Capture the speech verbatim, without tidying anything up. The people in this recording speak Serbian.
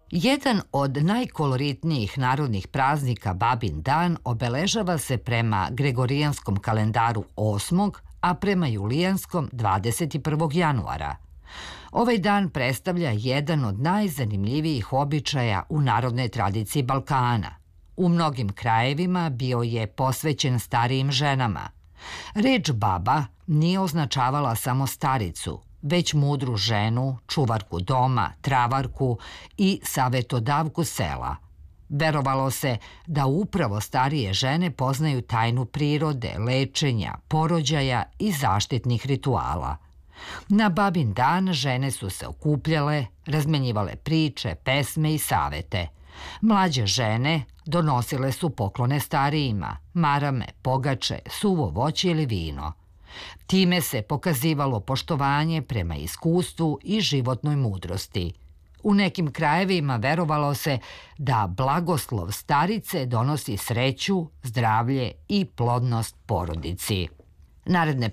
Jedan od najkoloritnijih narodnih praznika Babin dan obeležava se prema Gregorijanskom kalendaru osmog a prema Julijanskom dvadeset prvog januara. Ovaj dan predstavlja jedan od najzanimljivijih običaja u narodnoj tradiciji Balkana. U mnogim krajevima bio je posvećen starijim ženama. Reč baba nije označavala samo staricu, već mudru ženu, čuvarku doma, travarku i savetodavku sela. Verovalo se da upravo starije žene poznaju tajnu prirode, lečenja, porođaja i zaštitnih rituala. Na Babin dan žene su se okupljale, razmenjivale priče, pesme i savete. Mlađe žene donosile su poklone starijima, marame, pogače, suvo voće ili vino. Time se pokazivalo poštovanje prema iskustvu i životnoj mudrosti. U nekim krajevima verovalo se da blagoslov starice donosi sreću, zdravlje i plodnost porodici. Naredne